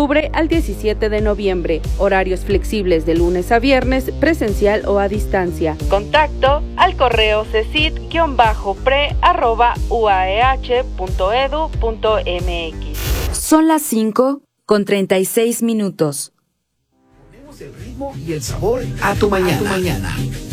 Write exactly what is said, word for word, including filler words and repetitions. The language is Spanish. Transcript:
octubre al diecisiete de noviembre. Horarios flexibles de lunes a viernes, presencial o a distancia. Contacto al correo cesid-pre arroba uaeh punto edu punto mx. Son las cinco con treinta y seis minutos. Ponemos el ritmo y el sabor a tu mañana. A tu mañana.